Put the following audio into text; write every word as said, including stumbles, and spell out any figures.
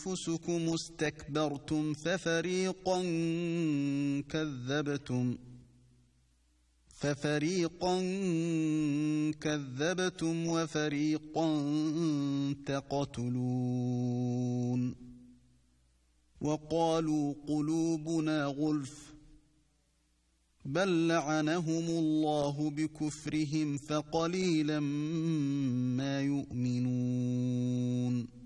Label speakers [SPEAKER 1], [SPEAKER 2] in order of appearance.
[SPEAKER 1] أنفسكم استكبرتم ففريقا كذبتم ففريقا كذبتم وفريقا تقتلون وقالوا قلوبنا غلف بل لعنهم الله بكفرهم فقليلا ما يؤمنون